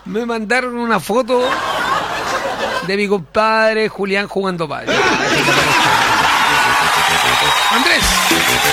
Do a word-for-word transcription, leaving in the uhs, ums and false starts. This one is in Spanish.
Me mandaron una foto de mi compadre Julián jugando padre. Andrés.